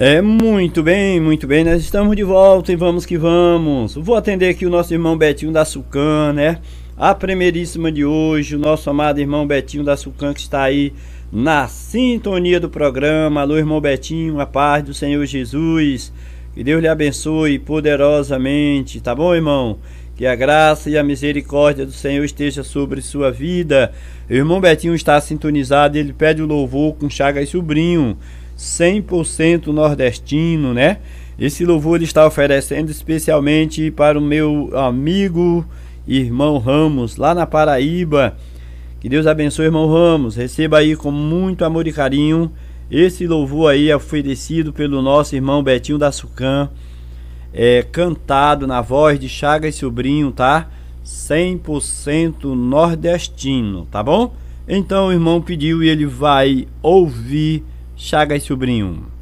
Muito bem, nós estamos de volta e vamos que vamos. Vou atender aqui o nosso irmão Betinho da Sucan, né? A primeiríssima de hoje, o nosso amado irmão Betinho da Sucan, que está aí na sintonia do programa. Alô, irmão Betinho, a paz do Senhor Jesus. Que Deus lhe abençoe poderosamente, tá bom, irmão? Que a graça e a misericórdia do Senhor esteja sobre sua vida. O irmão Betinho está sintonizado, ele pede o louvor com Chagas Sobrinho, 100% nordestino, né? Esse louvor ele está oferecendo especialmente para o meu amigo irmão Ramos, lá na Paraíba. Que Deus abençoe, irmão Ramos. Receba aí com muito amor e carinho esse louvor aí oferecido pelo nosso irmão Betinho da Sucan, cantado na voz de Chagas Sobrinho, tá? 100% nordestino, tá bom? Então o irmão pediu e ele vai ouvir Chagas Sobrinho.